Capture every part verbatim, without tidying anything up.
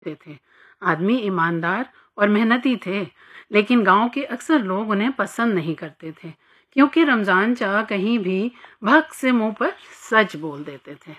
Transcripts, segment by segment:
تھے۔ آدمی ایماندار اور محنتی تھے، لیکن گاؤں کے اکثر لوگ انہیں پسند نہیں کرتے تھے کیونکہ رمضان چا کہیں بھی بھک سے منہ پر سچ بول دیتے تھے۔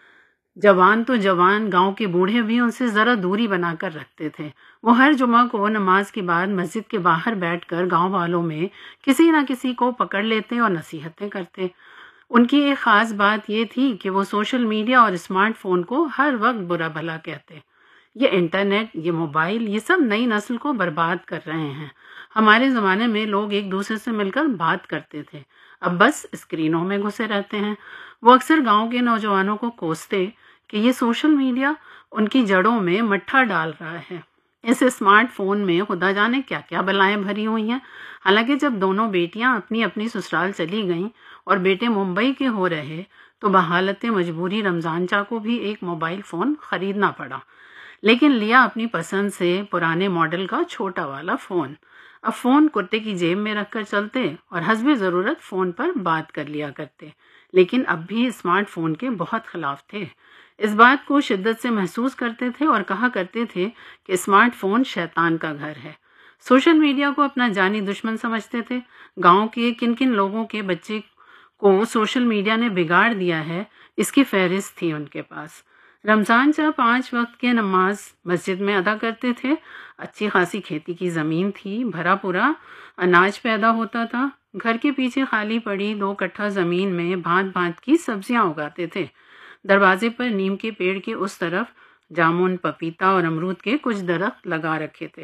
جوان تو جوان، گاؤں کے بوڑھے بھی ان سے ذرا دوری بنا کر رکھتے تھے۔ وہ ہر جمعہ کو نماز کے بعد مسجد کے باہر بیٹھ کر گاؤں والوں میں کسی نہ کسی کو پکڑ لیتے اور نصیحتیں کرتے۔ ان کی ایک خاص بات یہ تھی کہ وہ سوشل میڈیا اور اسمارٹ فون کو ہر وقت برا بھلا کہتے۔ یہ انٹرنیٹ، یہ موبائل، یہ سب نئی نسل کو برباد کر رہے ہیں۔ ہمارے زمانے میں لوگ ایک دوسرے سے مل کر بات کرتے تھے، اب بس اسکرینوں میں گھسے رہتے ہیں۔ وہ اکثر گاؤں کے نوجوانوں کو کوستے کہ یہ سوشل میڈیا ان کی جڑوں میں مٹھا ڈال رہا ہے۔ اس اسمارٹ فون میں خدا جانے کیا کیا بلائیں بھری ہوئی ہیں۔ حالانکہ جب دونوں بیٹیاں اپنی اپنی سسرال چلی گئیں اور بیٹے ممبئی کے ہو رہے تو بحالت مجبوری رمضان چا کو بھی ایک موبائل فون خریدنا پڑا، لیکن لیا اپنی پسند سے پرانے ماڈل کا چھوٹا والا فون۔ اب فون کرتے کی جیب میں رکھ کر چلتے اور حسب ضرورت فون پر بات کر لیا کرتے، لیکن اب بھی اسمارٹ فون کے بہت خلاف تھے۔ اس بات کو شدت سے محسوس کرتے تھے اور کہا کرتے تھے کہ اسمارٹ فون شیطان کا گھر ہے۔ سوشل میڈیا کو اپنا جانی دشمن سمجھتے تھے۔ گاؤں کے کن کن لوگوں کے بچے کو سوشل میڈیا نے بگاڑ دیا ہے، اس کی فہرست تھی ان کے پاس۔ رمضان چا پانچ وقت کے نماز مسجد میں ادا کرتے تھے۔ اچھی خاصی کھیتی کی زمین تھی، بھرا پورا اناج پیدا ہوتا تھا۔ گھر کے پیچھے خالی پڑی دو کٹھا زمین میں بھانت بھانت کی سبزیاں اگاتے تھے۔ دروازے پر نیم کے پیڑ کے اس طرف جامن، پپیتا اور امرود کے کچھ درخت لگا رکھے تھے۔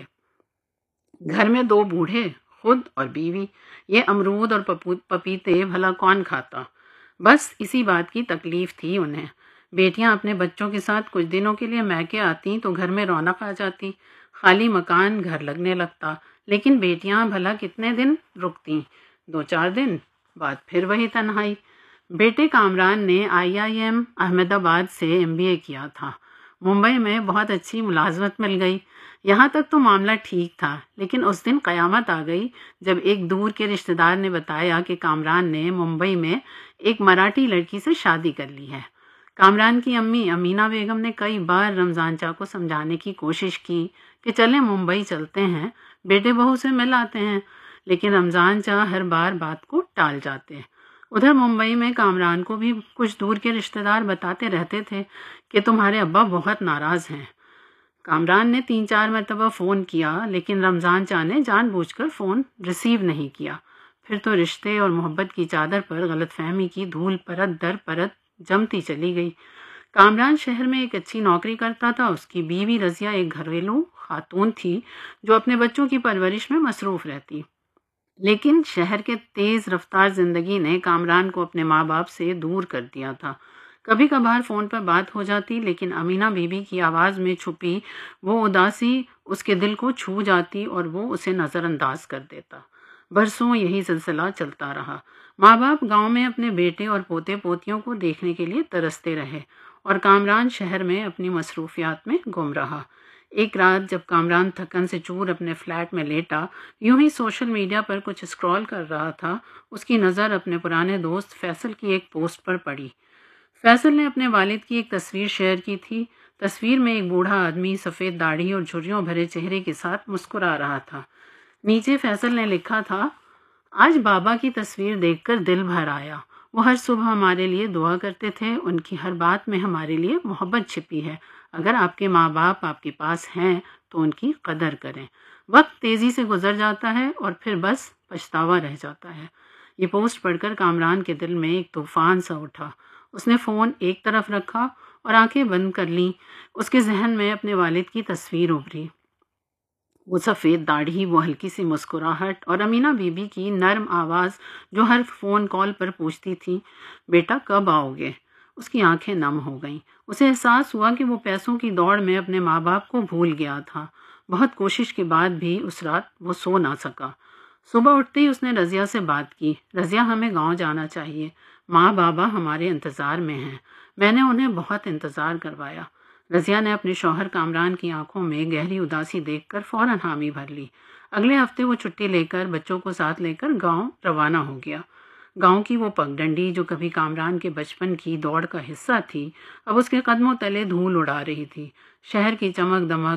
گھر میں دو بوڑھے، خود اور بیوی۔ یہ امرود اور پپیتے بھلا کون کھاتا؟ بس اسی بات کی تکلیف تھی انہیں۔ بیٹیاں اپنے بچوں کے ساتھ کچھ دنوں کے لیے میکے آتی تو گھر میں رونق آ جاتی، خالی مکان گھر لگنے لگتا۔ لیکن بیٹیاں بھلا کتنے دن رکتی؟ دو چار دن بعد پھر وہی تنہائی۔ بیٹے کامران نے آئی آئی ایم احمد آباد سے ایم بی اے کیا تھا۔ ممبئی میں بہت اچھی ملازمت مل گئی۔ یہاں تک تو معاملہ ٹھیک تھا، لیکن اس دن قیامت آ گئی جب ایک دور کے رشتہ دار نے بتایا کہ کامران نے ممبئی میں ایک مراٹھی لڑکی سے شادی کر لی ہے۔ کامران کی امی امینہ بیگم نے کئی بار رمضان چا کو سمجھانے کی کوشش کی کہ چلیں ممبئی چلتے ہیں، بیٹے بہو سے مل آتے ہیں، لیکن رمضان چا ہر بار بات کو ٹال جاتے۔ ادھر ممبئی میں کامران کو بھی کچھ دور کے رشتہ دار بتاتے رہتے تھے کہ تمہارے ابا بہت ناراض ہیں۔ کامران نے تین چار مرتبہ فون کیا، لیکن رمضان چا نے جان بوجھ کر فون ریسیو نہیں کیا۔ پھر تو رشتے اور محبت کی چادر پر غلط فہمی کی دھول پرت در پرت جمتی چلی گئی۔ کامران شہر میں ایک اچھی نوکری کرتا تھا۔ اس کی بیوی رضیہ ایک گھریلو خاتون تھی جو اپنے بچوں کی پرورش میں مصروف رہتی، لیکن شہر کے تیز رفتار زندگی نے کامران کو اپنے ماں باپ سے دور کر دیا تھا۔ کبھی کبھار فون پر بات ہو جاتی، لیکن امینہ بی بی کی آواز میں چھپی وہ اداسی اس کے دل کو چھو جاتی اور وہ اسے نظر انداز کر دیتا۔ برسوں یہی سلسلہ چلتا رہا۔ ماں باپ گاؤں میں اپنے بیٹے اور پوتے پوتیوں کو دیکھنے کے لیے ترستے رہے اور کامران شہر میں اپنی مصروفیات میں گم رہا۔ ایک رات جب کامران تھکن سے چور اپنے فلیٹ میں لیٹا، یوں ہی سوشل میڈیا پر کچھ اسکرول کر رہا تھا، اس کی نظر اپنے پرانے دوست فیصل کی ایک پوسٹ پر پڑی۔ فیصل نے اپنے والد کی ایک تصویر شیئر کی تھی۔ تصویر میں ایک بوڑھا آدمی سفید داڑھی اور جھریوں بھرے چہرے کے ساتھ مسکرا رہا تھا۔ نیچے فیصل نے لکھا تھا، آج بابا کی تصویر دیکھ کر دل بھر آیا۔ وہ ہر صبح ہمارے لیے دعا کرتے تھے، ان کی ہر بات میں ہمارے لیے محبت چھپی ہے۔ اگر آپ کے ماں باپ آپ کے پاس ہیں تو ان کی قدر کریں۔ وقت تیزی سے گزر جاتا ہے اور پھر بس پچھتاوا رہ جاتا ہے۔ یہ پوسٹ پڑھ کر کامران کے دل میں ایک طوفان سا اٹھا۔ اس نے فون ایک طرف رکھا اور آنکھیں بند کر لیں۔ اس کے ذہن میں اپنے والد کی تصویر ابھری، وہ سفید داڑھی، وہ ہلکی سی مسکراہٹ اور امینہ بی بی کی نرم آواز جو ہر فون کال پر پوچھتی تھی، بیٹا کب آؤ گے؟ اس کی آنکھیں نم ہو گئیں۔ اسے احساس ہوا کہ وہ پیسوں کی دوڑ میں اپنے ماں باپ کو بھول گیا تھا۔ بہت کوشش کے بعد بھی اس رات وہ سو نہ سکا۔ صبح اٹھتے ہی اس نے رضیہ سے بات کی، رضیہ ہمیں گاؤں جانا چاہیے، ماں بابا ہمارے انتظار میں ہیں۔ میں نے انہیں بہت انتظار کروایا۔ رضیہ نے اپنے شوہر کامران کی آنکھوں میں گہری اداسی دیکھ کر فوراً حامی بھر لی۔ اگلے ہفتے وہ چھٹی لے کر بچوں کو ساتھ لے کر گاؤں روانہ ہو گیا۔ گاؤں کی وہ پگڈنڈی جو کبھی کامران کے بچپن کی دوڑ کا حصہ تھی، اب اس کے قدموں تلے دھول اڑا رہی تھی۔ شہر کی چمک دمک